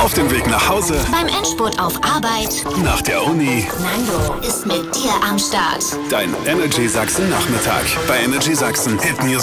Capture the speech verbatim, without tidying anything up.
Auf dem Weg nach Hause, beim Endspurt auf Arbeit, nach der Uni. Nando ist mit dir am Start. Dein Energy Sachsen Nachmittag bei Energy Sachsen Hit Music.